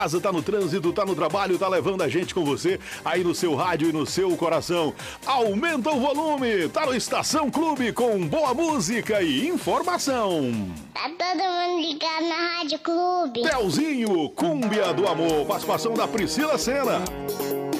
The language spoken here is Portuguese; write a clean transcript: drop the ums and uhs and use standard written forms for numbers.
casa, tá no trânsito, tá no trabalho, tá levando a gente com você aí no seu rádio e no seu coração. Aumenta o volume, tá no Estação Clube com boa música e informação. Tá todo mundo ligado na Rádio Clube. Telzinho, Cúmbia do Amor, participação da Priscila Senna.